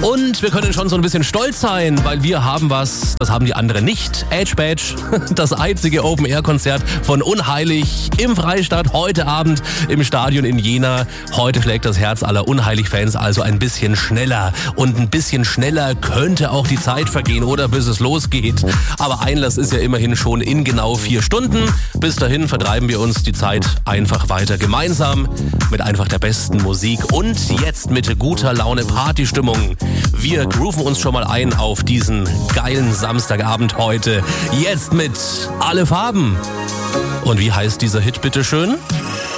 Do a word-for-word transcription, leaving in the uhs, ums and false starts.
Und wir können schon so ein bisschen stolz sein, weil wir haben was, das haben die anderen nicht. Edge Badge, das einzige Open-Air-Konzert von Unheilig im Freistadt, heute Abend im Stadion in Jena. Heute schlägt das Herz aller Unheilig-Fans also ein bisschen schneller. Und ein bisschen schneller könnte auch die Zeit vergehen oder bis es losgeht. Aber Einlass ist ja immerhin schon in genau vier Stunden. Bis dahin vertreiben wir uns die Zeit einfach weiter gemeinsam mit einfach der besten Musik und jetzt mit guter Laune Partystimmung. Wir grooven uns schon mal ein auf diesen geilen Samstagabend heute. Jetzt mit Alle Farben. Und wie heißt dieser Hit bitteschön?